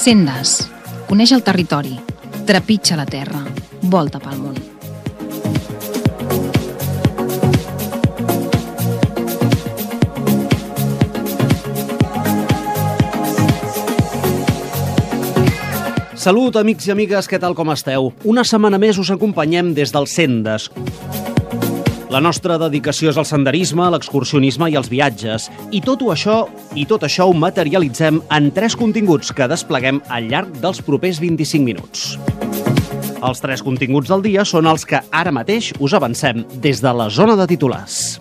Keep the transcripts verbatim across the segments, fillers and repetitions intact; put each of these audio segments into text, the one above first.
Sendes. Coneix el territori. Trepitja la terra. Volta pel món. Salut, amics i amigues, què tal, com esteu? Una setmana més us acompanyem des del Sendes. La nostra dedicació és al senderisme, l'excursionisme i els viatges. I tot això, i tot això ho materialitzem en tres continguts que despleguem al llarg dels propers vint-i-cinc minuts. Els tres continguts del dia són els que ara mateix us avancem des de la zona de titulars.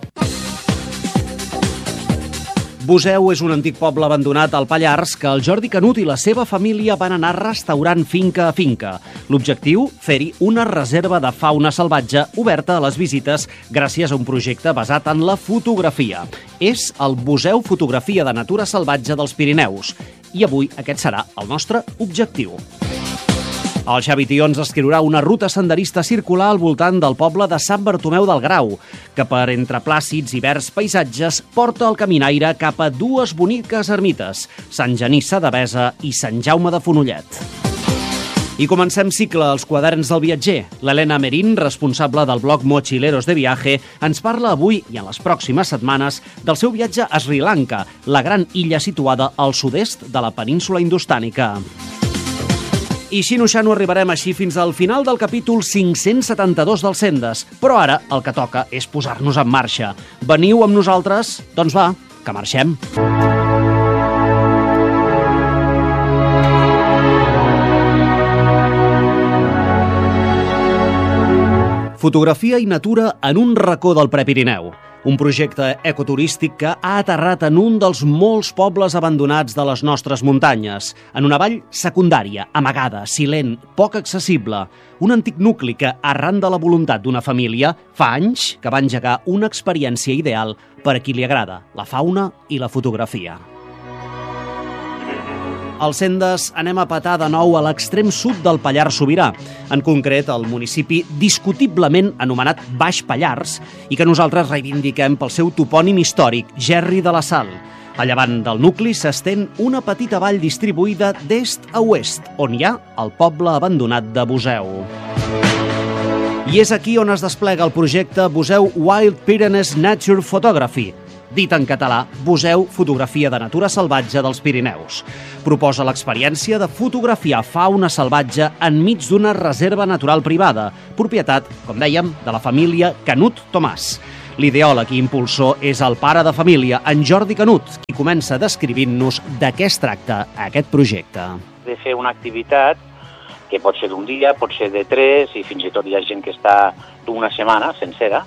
Buseu és un antic poble abandonat al Pallars que el Jordi Canut i la seva família van anar restaurant finca a finca. L'objectiu, fer-hi una reserva de fauna salvatge oberta a les visites gràcies a un projecte basat en la fotografia. És el Museu Fotografia de Natura Salvatge dels Pirineus i avui aquest serà el nostre objectiu. El Xavi Tió ens escriurà una ruta senderista circular al voltant del poble de Sant Bartomeu del Grau, que per entre plàcids i verds paisatges porta el caminaire cap a dues boniques ermites, Sant Genís de Devesa i Sant Jaume de Fonollet. I comencem cicle als quaderns del viatger. L'Helena Merín, responsable del blog Mochileros de Viaje, ens parla avui i en les pròximes setmanes del seu viatge a Sri Lanka, la gran illa situada al sud-est de la península indostànica. I xino-xano arribarem així fins al final del capítol cinc-cents setanta-dos del Sendes. Però ara el que toca és posar-nos en marxa. Veniu amb nosaltres? Doncs va, que marxem. Fotografia i natura en un racó del Prepirineu. Un projecte ecoturístic que ha aterrat en un dels molts pobles abandonats de les nostres muntanyes, en una vall secundària, amagada, silent, poc accessible. Un antic nucli que, arran de la voluntat d'una família, fa anys que va engegar una experiència ideal per a qui li agrada la fauna i la fotografia. Al Sendes anem a petar de nou a l'extrem sud del Pallars Sobirà, en concret el municipi discutiblement anomenat Baix Pallars i que nosaltres reivindiquem pel seu topònim històric, Gerri de la Sal. A llevant del nucli s'estén una petita vall distribuïda d'est a oest, on hi ha el poble abandonat de Buseu. I és aquí on es desplega el projecte Buseu Wild Pyrenees Nature Photography, dit en català, Buseu Fotografia de Natura Salvatge dels Pirineus. Proposa l'experiència de fotografiar fauna salvatge enmig d'una reserva natural privada, propietat, com dèiem, de la família Canut Tomàs. L'ideòleg i impulsor és el pare de família, en Jordi Canut, qui comença descrivint-nos de què es tracta aquest projecte. De fer una activitat que pot ser d'un dia, pot ser de tres, i fins i tot hi ha gent que està d'una setmana sencera,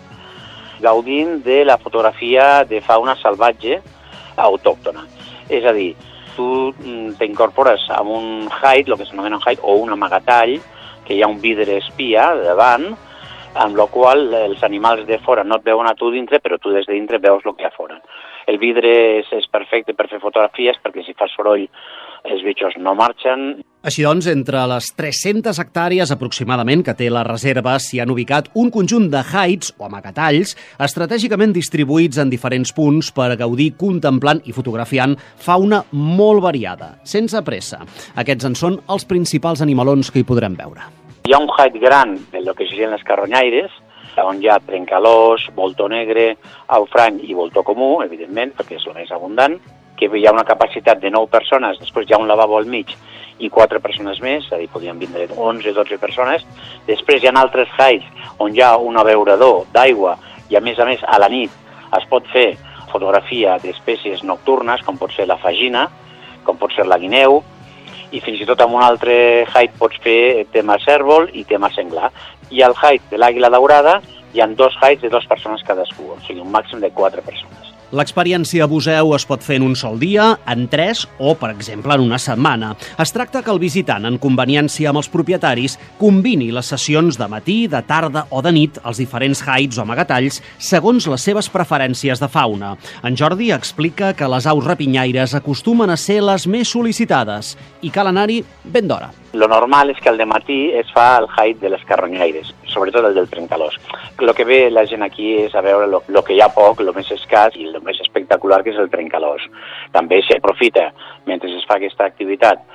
gaudint de la fotografia de fauna salvatge autòctona. És a dir, tu t'incorpores a un hide, el que s'anomena un hide, o un amagatall, que hi ha un vidre espia davant, amb el qual els animals de fora no et veuen a tu dintre, però tu des de dintre veus el que hi ha fora. El vidre és, és perfecte per fer fotografies, perquè si fa soroll els bitxos no marxen. Així doncs, entre les tres-centes hectàrees aproximadament que té la reserva s'hi han ubicat un conjunt de hides o amagatalls estratègicament distribuïts en diferents punts per gaudir contemplant i fotografiant fauna molt variada, sense pressa. Aquests en són els principals animalons que hi podrem veure. Hi ha un hide gran del que serien les carronyaires, on hi ha trencalós, voltó negre, aufrany i voltó comú, evidentment, perquè és el més abundant, que hi ha una capacitat de nou persones, després hi ha un lavabo al mig i quatre persones més, és a dir, podien vindre onze o dotze persones. Després hi ha altres hides on hi ha un abeurador d'aigua i, a més a més, a la nit es pot fer fotografia d'espècies nocturnes, com pot ser la fagina, com pot ser la guineu, i fins i tot amb un altre hide pots fer tema cérvol i tema senglar. I al hide de l'àguila daurada hi ha dos hides de dues persones cadascú, o sigui, un màxim de quatre persones. L'experiència a Buseu es pot fer en un sol dia, en tres o, per exemple, en una setmana. Es tracta que el visitant, en conveniència amb els propietaris, combini les sessions de matí, de tarda o de nit als diferents hides o amagatalls segons les seves preferències de fauna. En Jordi explica que les aus rapinyaires acostumen a ser les més sol·licitades i cal anar-hi ben d'hora. Lo normal és que al dematí es fa el hide de les carronyaires, sobretot el del trencalós. El que ve la gent aquí és a veure el que hi ha poc, el més escàs i el més espectacular, que és el trencalós. També s'aprofita, mentre es fa aquesta activitat,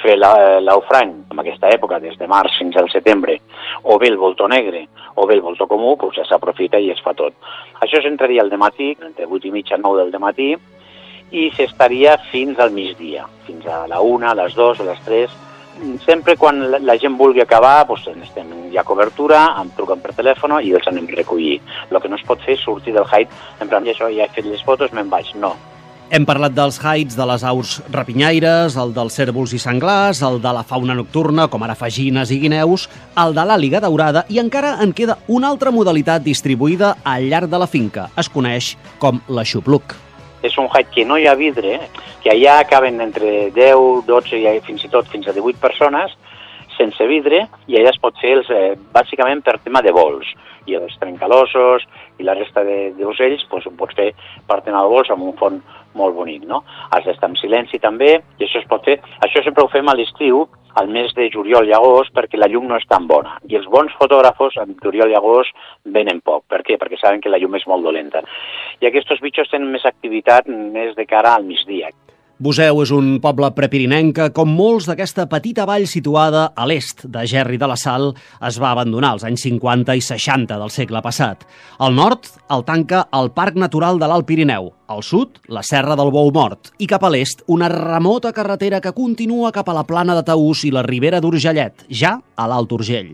fer l'aufrany en aquesta època, des de març fins al setembre, o bé el voltó negre o bé el voltó comú, doncs ja s'aprofita i es fa tot. Això s'entraria al dematí, entre vuit i mitja, nou del dematí, i s'estaria fins al migdia, fins a la una, a les dues, a les tres. Sempre quan la gent vulgui acabar, doncs estem, hi ha cobertura, em truquen per telèfon i els anem a recollir. El que no es pot fer és sortir del hike, en plan, ja he fet les fotos, me'n vaig. No. Hem parlat dels hides, de les aus rapinyaires, el dels cérvols i senglars, el de la fauna nocturna, com ara fagines i guineus, el de l'àliga daurada, i encara en queda una altra modalitat distribuïda al llarg de la finca. Es coneix com l'aixopluc. És un hike que no hi ha vidre, que allà caben entre deu, dotze i fins i tot fins a divuit persones, sense vidre, i allà es pot fer els, eh, bàsicament per tema de vols. I els trencalossos i la resta d'ocells doncs, ho pots fer per tema de vols amb un fons molt bonic, no? Has d'estar en silenci també, i això es pot fer. Això sempre ho fem a l'estiu, al mes de juliol i agost, perquè la llum no és tan bona. I els bons fotògrafos en juliol i agost venen poc. Per què? Perquè saben que la llum és molt dolenta. I aquests bitxos tenen més activitat més de cara al migdia. Buseu és un poble prepirinenc que, com molts d'aquesta petita vall situada a l'est de Gerri de la Sal, es va abandonar als anys cinquanta i seixanta del segle passat. Al nord el tanca el Parc Natural de l'Alt Pirineu, al sud la Serra del Bou Mort i cap a l'est una remota carretera que continua cap a la plana de Taús i la Ribera d'Urgellet, ja a l'Alt Urgell.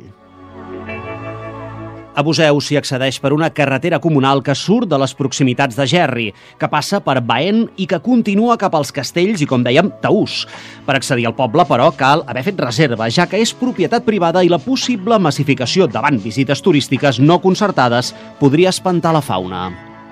A Buseu s'hi accedeix per una carretera comunal que surt de les proximitats de Gerri, que passa per Baén i que continua cap als castells i, com dèiem, Taús. Per accedir al poble, però, cal haver fet reserva, ja que és propietat privada i la possible massificació davant visites turístiques no concertades podria espantar la fauna.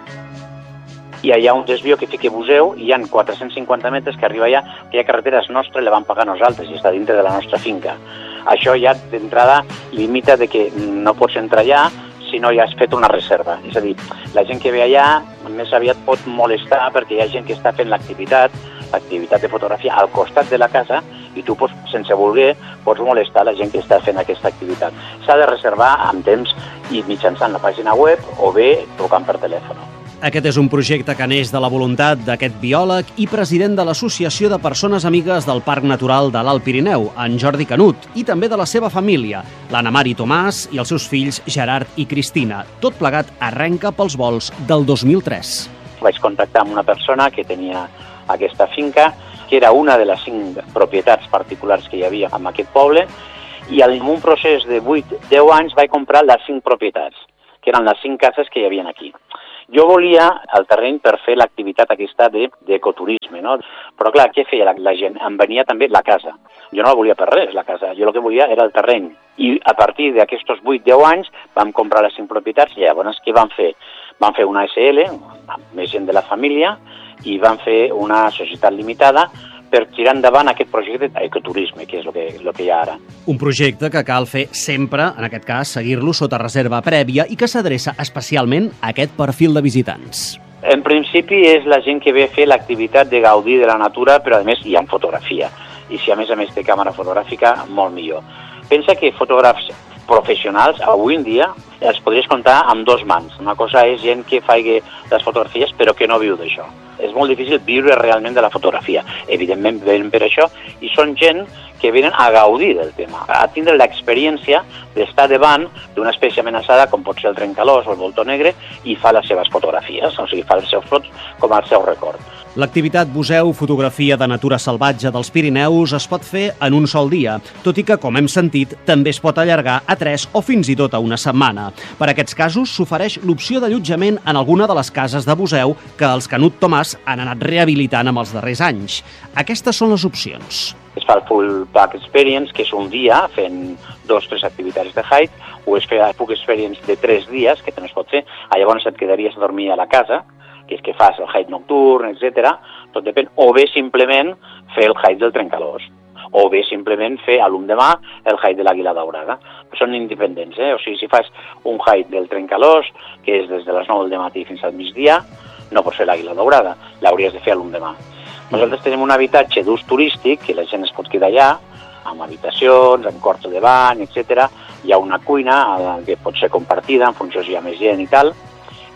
I hi ha un desvió que fica Buseu i hi ha quatre-cents cinquanta metres que arriba allà, que hi ha carreteres nostres, la vam pagar nosaltres i està dintre de la nostra finca. Això ja d'entrada limita de que no pots entrar allà si no ja has fet una reserva. És a dir, la gent que ve allà més aviat pot molestar perquè hi ha gent que està fent l'activitat, l'activitat de fotografia al costat de la casa i tu pots, sense voler pots molestar la gent que està fent aquesta activitat. S'ha de reservar amb temps i mitjançant la pàgina web o bé trucant per telèfon. Aquest és un projecte que neix de la voluntat d'aquest biòleg i president de l'Associació de Persones Amigues del Parc Natural de l'Alt Pirineu, en Jordi Canut, i també de la seva família, l'Anna Mari Tomàs i els seus fills Gerard i Cristina. Tot plegat arrenca pels volts del dos mil tres. Vaig contactar amb una persona que tenia aquesta finca, que era una de les cinc propietats particulars que hi havia en aquest poble, i en un procés de vuit a deu anys vaig comprar les cinc propietats, que eren les cinc cases que hi havia aquí. Jo volia el terreny per fer l'activitat aquesta d'ecoturisme, no? Però clar, què feia la, la gent? Em venia també la casa. Jo no la volia per res, la casa. Jo el que volia era el terreny. I a partir d'aquests vuit a deu anys vam comprar les cinc propietats i llavors què vam fer? Vam fer una S L, amb més gent de la família, i vam fer una societat limitada per tirar endavant aquest projecte d'ecoturisme, que és el que, el que hi ha ara. Un projecte que cal fer sempre, en aquest cas, seguir-lo sota reserva prèvia i que s'adreça especialment a aquest perfil de visitants. En principi és la gent que ve a fer l'activitat de gaudir de la natura, però a més hi ha fotografia. I si a més a més té càmera fotogràfica, molt millor. Pensa que fotògrafs professionals, avui en dia, els podries comptar amb dos mans. Una cosa és gent que faci les fotografies però que no viu d'això. És molt difícil viure realment de la fotografia. Evidentment venen per això i són gent que venen a gaudir del tema, a tindre l'experiència d'estar davant d'una espècie amenaçada com pot ser el trencalòs o el voltó negre i fa les seves fotografies, o sigui, fa els seus fotos com el seu record. L'activitat Buseu Fotografia de Natura Salvatge dels Pirineus es pot fer en un sol dia, tot i que, com hem sentit, també es pot allargar a tres o fins i tot a una setmana. Per a aquests casos s'ofereix l'opció d'allotjament en alguna de les cases de Buseu que els Canut Tomàs han anat rehabilitant amb els darrers anys. Aquestes són les opcions. Es fa el Full Pack Experience, que és un dia fent dos o tres activitats de hike, o es fa el Full Experience de tres dies, que també es pot fer. Llavors et quedaries a dormir a la casa, que és que fas el hike nocturn, etcètera. Tot depèn. O bé simplement fer el hike del trencalòs. O bé simplement fer a l'endemà el hike de l'àguila daurada. Són independents, eh? O sigui, si fas un hike del trencalòs, que és des de les nou del matí fins al migdia, no pots fer l'àguila daurada, l'hauries de fer a l'endemà. Nosaltres tenim un habitatge d'ús turístic, que la gent es pot quedar allà, amb habitacions, amb quarto de bany, etcètera. Hi ha una cuina que pot ser compartida en funció si hi ha més gent i tal,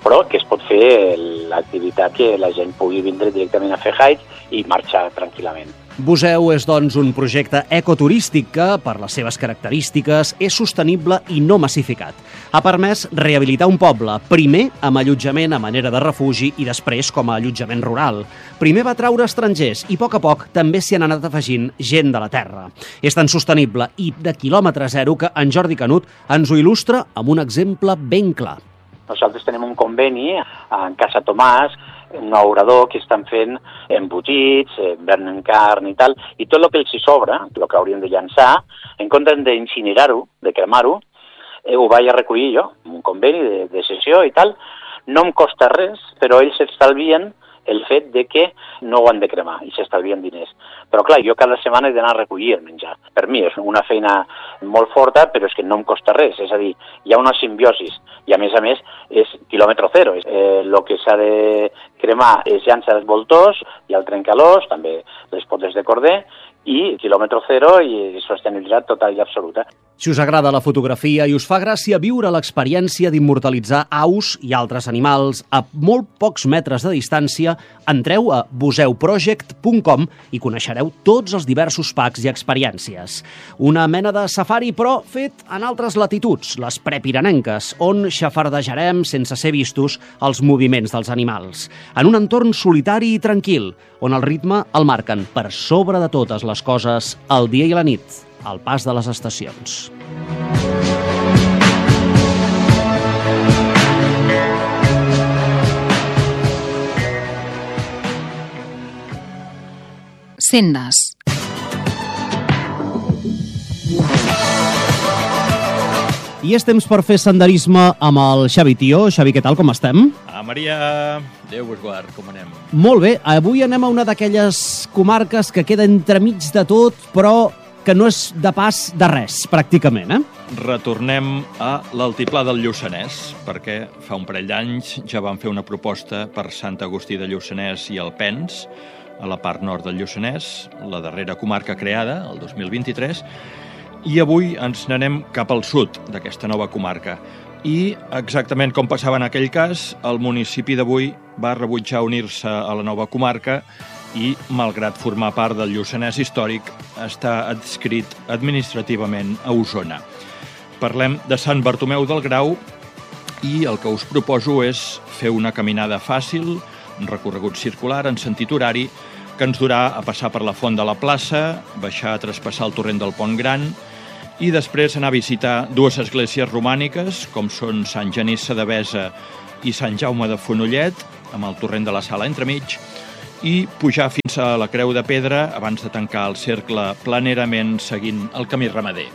però que es pot fer l'activitat que la gent pugui vindre directament a fer hike i marxar tranquil·lament. Buseu és, doncs, un projecte ecoturístic que, per les seves característiques, és sostenible i no massificat. Ha permès rehabilitar un poble, primer amb allotjament a manera de refugi i després com a allotjament rural. Primer va traure estrangers i, a poc a poc, també s'hi han anat afegint gent de la terra. És tan sostenible i de quilòmetre zero que en Jordi Canut ens ho il·lustra amb un exemple ben clar. Nosaltres tenim un conveni en Casa Tomàs, un obrador que estan fent embotits, venen carn i tal, i tot el que els hi sobra, el que hauríem de llançar, en comptes d'incinerar-ho, de cremar-ho, eh, ho vaig a recollir jo, un conveni de, de sessió i tal. No em costa res, però ells s'estalvien el fet de que no ho han de cremar i s'estalvien diners. Però clar, jo cada setmana he d'anar a recollir el menjar. Per mi és una feina molt forta, però és que no em costa res. És a dir, hi ha una simbiosis i a més a més és quilòmetre zero. Eh, el que s'ha de cremar és llança dels voltors i el trencalós, també les potes de corder, i quilòmetre zero i sostenibilitat total i absoluta. Si us agrada la fotografia i us fa gràcia viure l'experiència d'immortalitzar aus i altres animals a molt pocs metres de distància, entreu a buseu project punt com i coneixereu tots els diversos packs i experiències. Una mena de safari, però fet en altres latituds, les prepirenenques, on xafardejarem sense ser vistos els moviments dels animals. En un entorn solitari i tranquil, on el ritme el marquen per sobre de totes les coses el dia i la nit, al pas de les estacions. Sendes. I és temps per fer senderisme amb el Xavi Tio. Xavi, què tal, com estem? Ah, Maria, Déu vos guard, com anem? Molt bé, avui anem a una d'aquelles comarques que queda entremig de tot, però que no és de pas de res, pràcticament, eh? Retornem a l'altiplà del Lluçanès, perquè fa un parell d'anys ja vam fer una proposta per Sant Agustí de Lluçanès i Alpens, a la part nord del Lluçanès, la darrera comarca creada, el dos mil vint-i-tres, i avui ens n'anem cap al sud d'aquesta nova comarca. I, exactament com passava en aquell cas, el municipi d'avui va rebutjar unir-se a la nova comarca i, malgrat formar part del Lluçanès històric, està adscrit administrativament a Osona. Parlem de Sant Bartomeu del Grau i el que us proposo és fer una caminada fàcil, un recorregut circular en sentit horari, que ens durà a passar per la Font de la Plaça, baixar a traspassar el torrent del Pont Gran i després anar a visitar dues esglésies romàniques, com són Sant Genís de Besa i Sant Jaume de Fonollet, amb el torrent de la Sala entremig, i pujar fins a la Creu de Pedra abans de tancar el cercle planerament seguint el camí ramader.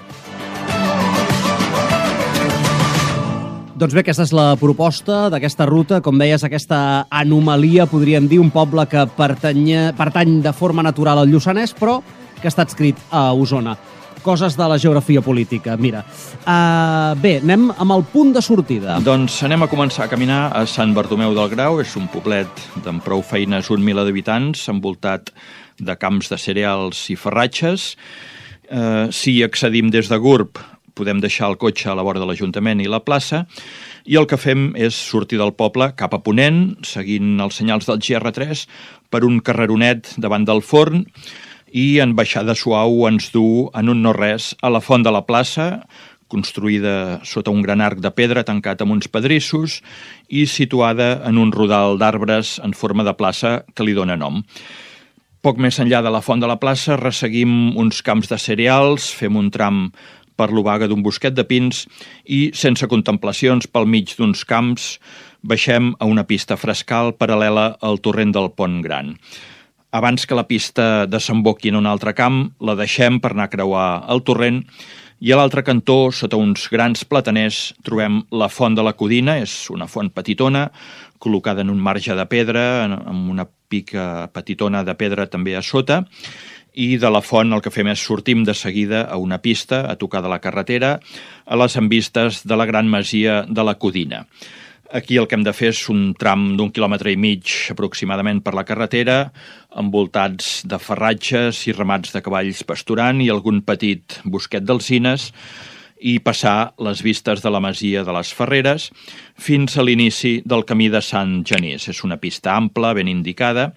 Doncs bé, aquesta és la proposta d'aquesta ruta. Com deies, aquesta anomalia, podríem dir, un poble que pertany, pertany de forma natural al Lluçanès, però que està adscrit a Osona. Coses de la geografia política, mira. Uh, bé, anem amb el punt de sortida. Doncs anem a començar a caminar a Sant Bartomeu del Grau. És un poblet d'en prou feines, un miler d'habitants, envoltat de camps de cereals i farratges. Uh, si accedim des de Gurb, podem deixar el cotxe a la vora de l'Ajuntament i la plaça, i el que fem és sortir del poble cap a Ponent, seguint els senyals del G R tres, per un carreronet davant del forn, i en baixada suau ens du en un no-res a la Font de la Plaça, construïda sota un gran arc de pedra tancat amb uns pedrissos i situada en un rodal d'arbres en forma de plaça que li dóna nom. Poc més enllà de la Font de la Plaça resseguim uns camps de cereals, fem un tram per l'obaga d'un bosquet de pins i, sense contemplacions pel mig d'uns camps, baixem a una pista frescal paral·lela al torrent del Pont Gran. Abans que la pista desemboqui en un altre camp, la deixem per anar a creuar el torrent i a l'altre cantó, sota uns grans plataners, trobem la Font de la Codina. És una font petitona, col·locada en un marge de pedra, amb una pica petitona de pedra també a sota, i de la font el que fem és sortim de seguida a una pista a tocar de la carretera, a les envistes de la gran masia de la Codina. Aquí el que hem de fer és un tram d'un quilòmetre i mig aproximadament per la carretera, envoltats de farratges i ramats de cavalls pasturant i algun petit bosquet d'alzines, i passar les vistes de la masia de les Ferreres fins a l'inici del camí de Sant Genís. És una pista ampla, ben indicada,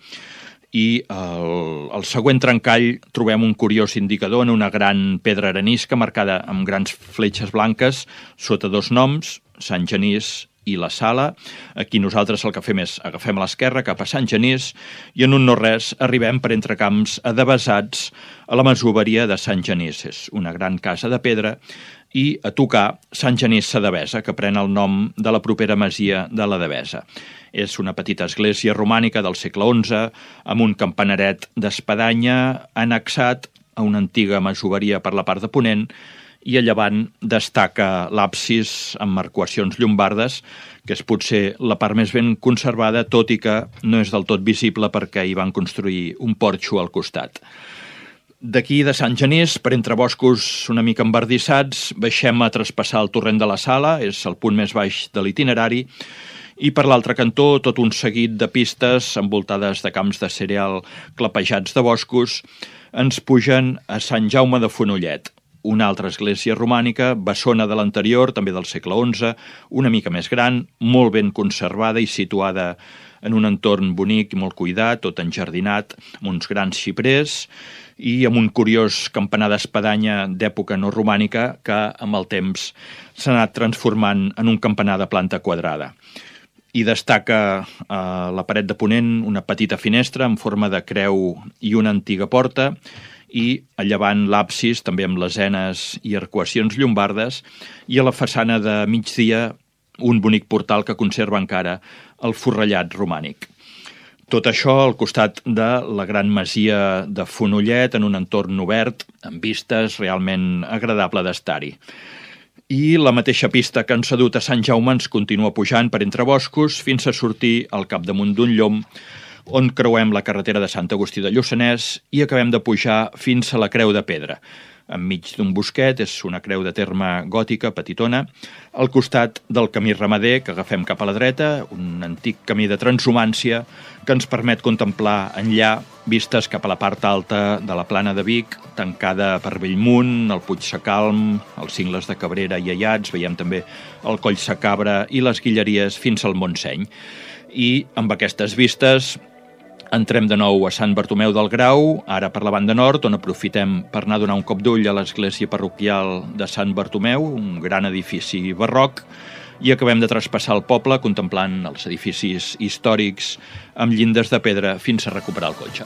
i al, al següent trencall trobem un curiós indicador en una gran pedra arenisca marcada amb grans fletxes blanques sota dos noms, Sant Genís i la Sala. Aquí nosaltres el que fem és agafem a l'esquerra cap a Sant Genís i en un no res arribem per entre camps adevesats a la masoveria de Sant Genís. És una gran casa de pedra i a tocar Sant Genís sa Devesa, que pren el nom de la propera masia de la Devesa. És una petita església romànica del segle onze amb un campanaret d'espadanya annexat a una antiga masoveria per la part de ponent i a llevant destaca l'absis amb arcuacions llombardes, que és potser la part més ben conservada, tot i que no és del tot visible perquè hi van construir un porxo al costat. D'aquí de Sant Genís, per entre boscos una mica embardissats, baixem a traspassar el torrent de la Sala, és el punt més baix de l'itinerari, i per l'altre cantó tot un seguit de pistes envoltades de camps de cereal clapejats de boscos ens pugen a Sant Jaume de Fonollet, una altra església romànica, bessona de l'anterior, també del segle onze, una mica més gran, molt ben conservada i situada en un entorn bonic i molt cuidat, tot enjardinat, amb uns grans xiprers i amb un curiós campanar d'espadanya d'època no romànica que amb el temps s'ha anat transformant en un campanar de planta quadrada. I destaca a la paret de ponent una petita finestra en forma de creu i una antiga porta, i a llevant l'absis, també amb lesenes i arcuacions llombardes, i a la façana de migdia un bonic portal que conserva encara el forrellat romànic. Tot això al costat de la gran masia de Fonollet, en un entorn obert, amb vistes realment agradable d'estar-hi. I la mateixa pista que ens ha dut a Sant Jaume ens continua pujant per entre boscos fins a sortir al capdamunt d'un llom, on creuem la carretera de Sant Agustí de Lluçanès i acabem de pujar fins a la Creu de Pedra. Enmig d'un bosquet, és una creu de terme gòtica, petitona, al costat del camí ramader que agafem cap a la dreta, un antic camí de transhumància que ens permet contemplar enllà vistes cap a la part alta de la plana de Vic, tancada per Bellmunt, el Puig Sacalm, els cingles de Cabrera i Aiats, veiem també el Coll Sacabra i les Guilleries fins al Montseny. I amb aquestes vistes entrem de nou a Sant Bartomeu del Grau, ara per la banda nord, on aprofitem per anar a donar un cop d'ull a l'església parroquial de Sant Bartomeu, un gran edifici barroc, i acabem de traspassar el poble contemplant els edificis històrics amb llindes de pedra fins a recuperar el cotxe.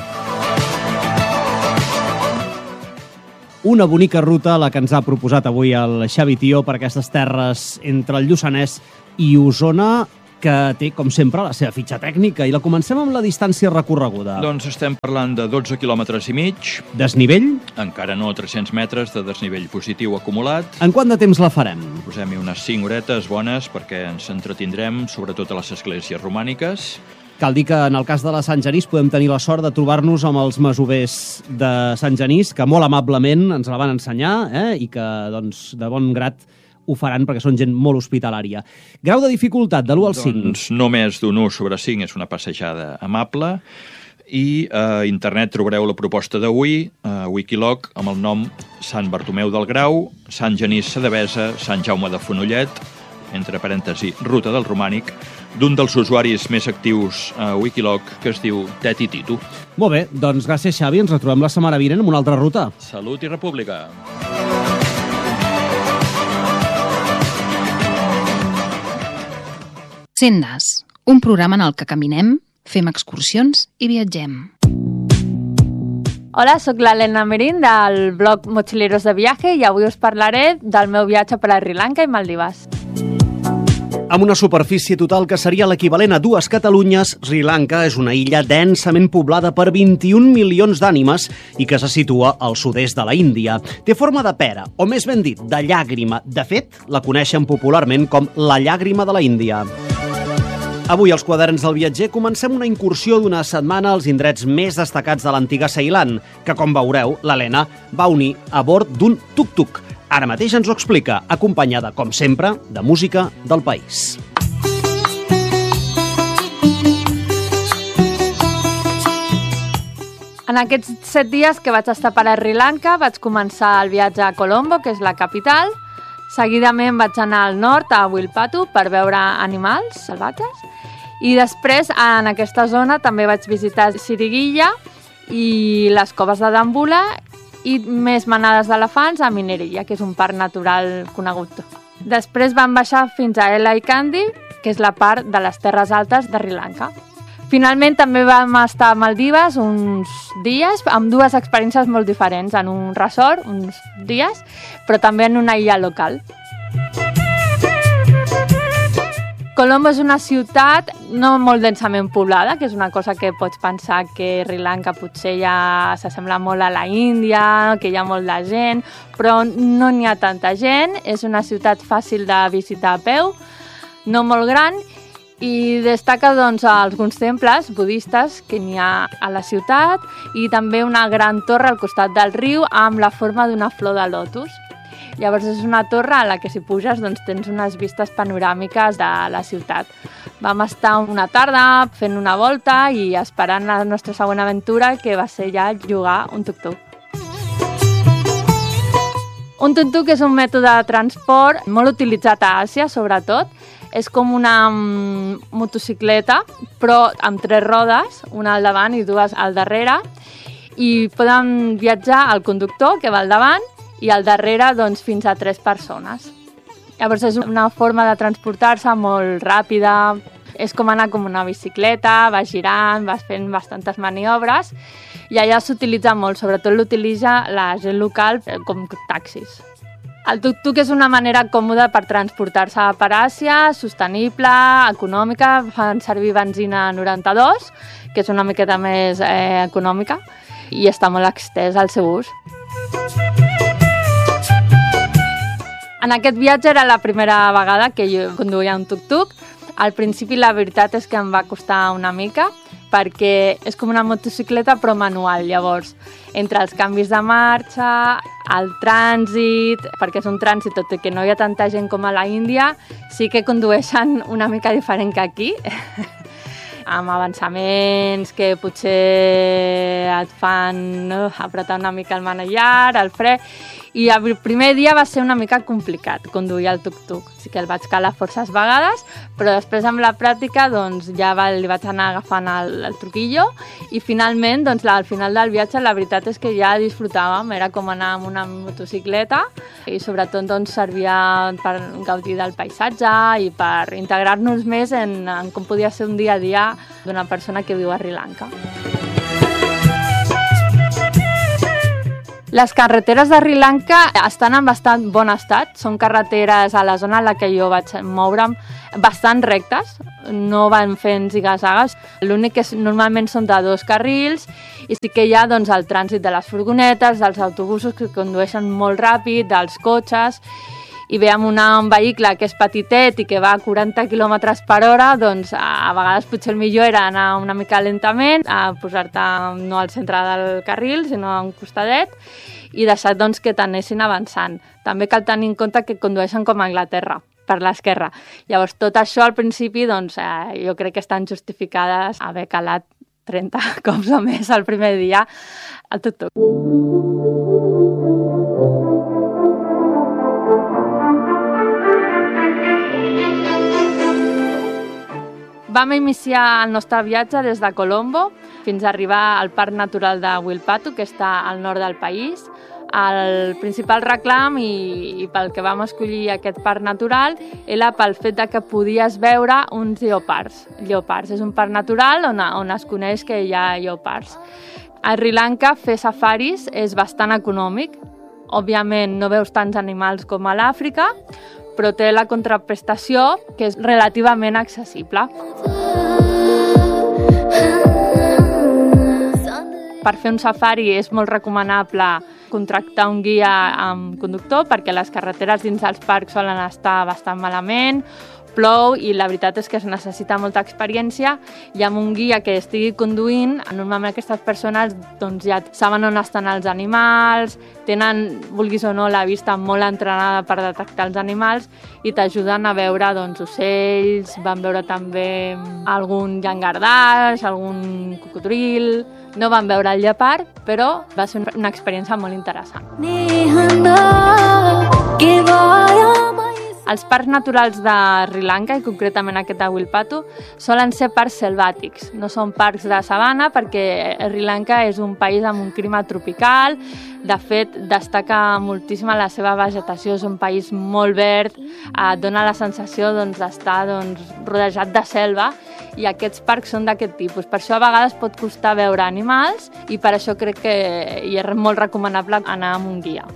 Una bonica ruta la que ens ha proposat avui el Xavi Tió per aquestes terres entre el Lluçanès i Osona, que té, com sempre, la seva fitxa tècnica. I la comencem amb la distància recorreguda. Doncs estem parlant de dotze quilòmetres i mig. Desnivell? Encara no, tres-cents metres de desnivell positiu acumulat. En quant de temps la farem? Posem-hi unes cinc horetes bones perquè ens entretindrem, sobretot a les esglésies romàniques. Cal dir que en el cas de la Sant Genís podem tenir la sort de trobar-nos amb els masovers de Sant Genís, que molt amablement ens la van ensenyar, eh? I que, doncs, de bon grat ho faran perquè són gent molt hospitalària. Grau de dificultat, de l'u al cinc? Doncs no més d'un u sobre cinc, és una passejada amable. I a internet trobareu la proposta d'avui, a Wikiloc, amb el nom Sant Bartomeu del Grau, Sant Genís sa Devesa, Sant Jaume de Fonollet, entre parèntesi, Ruta del Romànic, d'un dels usuaris més actius a Wikiloc, que es diu Teti Titu. Molt bé, doncs gràcies, Xavi. Ens retrobem la setmana vinent amb una altra ruta. Salut i república! Sendes, un programa en el que caminem, fem excursions i viatgem. Hola, sóc l'Helena Merín del blog Mochileros de Viaje i avui us parlaré del meu viatge per a Sri Lanka i Maldives. Amb una superfície total que seria l'equivalent a dues Catalunyes, Sri Lanka és una illa densament poblada per vint-i-un milions d'ànimes i que se situa al sud-est de la Índia. Té forma de pera, o més ben dit, de llàgrima. De fet, la coneixen popularment com la llàgrima de la Índia. Avui, als Quaderns del Viatger, comencem una incursió d'una setmana als indrets més destacats de l'antiga Ceilan, que, com veureu, l'Helena va unir a bord d'un tuk-tuk. Ara mateix ens ho explica, acompanyada, com sempre, de música del país. En aquests set dies que vaig estar per Sri Lanka vaig començar el viatge a Colombo, que és la capital. Seguidament vaig anar al nord, a Wilpatu, per veure animals salvatges. I després, en aquesta zona, també vaig visitar Siriguilla i les coves de Dambula i més manades d'elefants a Mineria, que és un parc natural conegut. Després vam baixar fins a Ela i Kandy, que és la part de les terres altes de Sri Lanka. Finalment també vam estar a Maldives uns dies, amb dues experiències molt diferents, en un resort, uns dies, però també en una illa local. Colombo és una ciutat no molt densament poblada, que és una cosa que pots pensar que Sri Lanka potser ja s'assembla molt a la Índia, que hi ha molta gent, però no n'hi ha tanta gent, és una ciutat fàcil de visitar a peu, no molt gran, i destaca doncs, alguns temples budistes que n'hi ha a la ciutat i també una gran torre al costat del riu amb la forma d'una flor de lotus. Llavors és una torre a la que si puges doncs, tens unes vistes panoràmiques de la ciutat. Vam estar una tarda fent una volta i esperant la nostra següent aventura, que va ser ja llogar un tuk-tuk. Un tuk-tuk és un mètode de transport molt utilitzat a Àsia, sobretot. És com una motocicleta, però amb tres rodes, una al davant i dues al darrere, i poden viatjar el conductor, que va al davant, i al darrere doncs, fins a tres persones. Llavors és una forma de transportar-se molt ràpida, és com anar com una bicicleta, vas girant, vas fent bastantes maniobres, i allà s'utilitza molt, sobretot l'utilitza la gent local com taxis. El tuk-tuk és una manera còmoda per transportar-se per Àsia, sostenible, econòmica, fan servir benzina noranta-dos, que és una miqueta més eh, econòmica, i està molt extès el seu ús. En aquest viatge era la primera vegada que jo conduïa un tuk-tuk. Al principi la veritat és que em va costar una mica, perquè és com una motocicleta però manual, llavors entre els canvis de marxa, el trànsit, perquè és un trànsit tot i que no hi ha tanta gent com a la Índia, sí que condueixen una mica diferent que aquí, amb avançaments que potser et fan uh, apretar una mica el manillar, el fre, i el primer dia va ser una mica complicat conduir el tuk-tuk. Sí que el vaig calar forces vegades, però després amb la pràctica doncs, ja va, li vaig anar agafant el, el truquillo i finalment, doncs, la, al final del viatge, la veritat és que ja disfrutàvem, era com anar amb una motocicleta i sobretot doncs, servia per gaudir del paisatge i per integrar-nos més en, en com podia ser un dia a dia d'una persona que viu a Sri Lanka. Les carreteres de Sri Lanka estan en bastant bon estat. Són carreteres a la zona en la que jo vaig moure'm bastant rectes, no van fent ziga-zagues. L'únic que normalment són de dos carrils i sí que hi ha doncs, el trànsit de les furgonetes, dels autobusos que condueixen molt ràpid, dels cotxes, i veiem una, un vehicle que és petitet i que va a quaranta quilòmetres per hora, doncs a vegades potser el millor era anar una mica lentament, a posar-te no al centre del carril, sinó a un costadet, i deixar doncs, que t'anessin avançant. També cal tenir en compte que condueixen com a Anglaterra, per l'esquerra. Llavors, tot això al principi, doncs, eh, jo crec que estan justificades haver calat trenta cops o més el primer dia al tuk-tuk. Vam iniciar el nostre viatge des de Colombo fins a arribar al Parc Natural de Wilpatu, que està al nord del país. El principal reclam i, i pel que vam escollir aquest parc natural era pel fet de que podies veure uns lleopards. Lleopards. És un parc natural on, on es coneix que hi ha lleopards. A Sri Lanka fer safaris és bastant econòmic. Òbviament no veus tants animals com a l'Àfrica, però té la contraprestació que és relativament accessible. Per fer un safari és molt recomanable contractar un guia amb conductor perquè les carreteres dins dels parcs solen estar bastant malament, plou i la veritat és que es necessita molta experiència i amb un guia que estigui conduint, normalment aquestes persones doncs, ja saben on estan els animals, tenen, vulguis o no, la vista molt entrenada per detectar els animals i t'ajuden a veure doncs, ocells, van veure també algun llangardaix, algun cocodril, No vam veure el lleopard, però va ser una experiència molt interessant. Els parcs naturals de Sri Lanka, i concretament aquest de Wilpatu, solen ser parcs selvàtics. No són parcs de sabana perquè Sri Lanka és un país amb un clima tropical. De fet, destaca moltíssim la seva vegetació. És un país molt verd, eh, dona la sensació doncs, d'estar doncs, rodejat de selva, i aquests parcs són d'aquest tipus. Per això a vegades pot costar veure animals i per això crec que hi és molt recomanable anar amb un guia.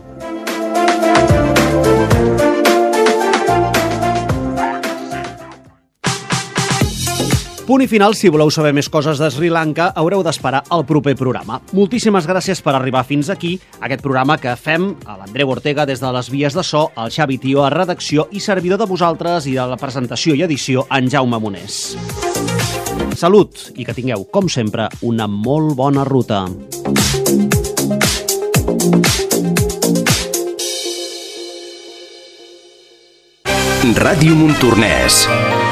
Punt i final, si voleu saber més coses de Sri Lanka, haureu d'esperar al proper programa. Moltíssimes gràcies per arribar fins aquí, aquest programa que fem a l'Andreu Ortega des de les vies de so, al Xavi Tió a redacció i servidor de vosaltres i de la presentació i edició en Jaume Monés. Salut i que tingueu, com sempre, una molt bona ruta. Ràdio Montornès.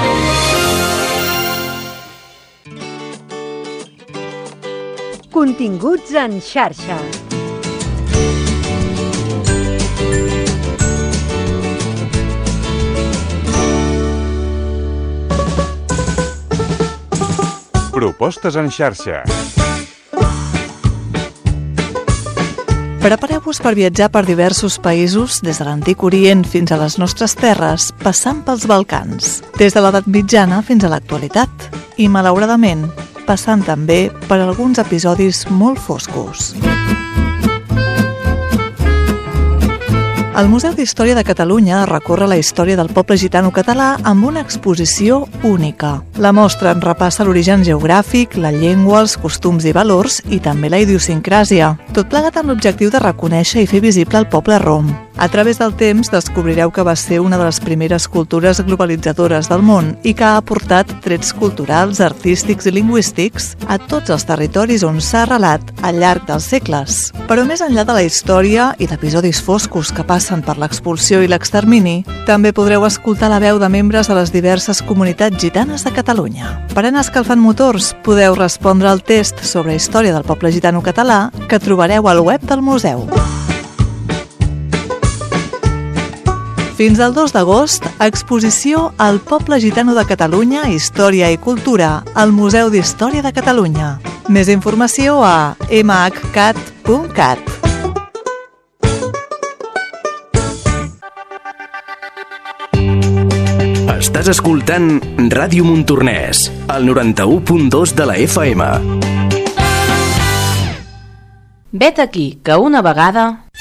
Continguts en xarxa. Propostes en xarxa. Prepareu-vos per viatjar per diversos països, des de l'Antic Orient fins a les nostres terres, passant pels Balcans, des de l'edat mitjana fins a l'actualitat i, malauradament, passant també per alguns episodis molt foscos. El Museu d'Història de Catalunya recorre la història del poble gitano català amb una exposició única. La mostra en repassa l'origen geogràfic, la llengua, els costums i valors i també la idiosincràsia, tot plegat amb l'objectiu de reconèixer i fer visible el poble rom. A través del temps descobrireu que va ser una de les primeres cultures globalitzadores del món i que ha aportat trets culturals, artístics i lingüístics a tots els territoris on s'ha arrelat al llarg dels segles. Però més enllà de la història i d'episodis foscos que passen per l'expulsió i l'extermini, també podreu escoltar la veu de membres de les diverses comunitats gitanes de Catalunya. Per anar escalfant motors, podeu respondre al test sobre història del poble gitano català que trobareu al web del museu. Fins al dos d'agost, exposició al poble gitano de Catalunya, Història i Cultura al Museu d'Història de Catalunya. Més informació a eme hac cat punt cat. Estàs escoltant Ràdio Montornès, al noranta-u punt dos de la efa ema. Vet aquí, que una vegada...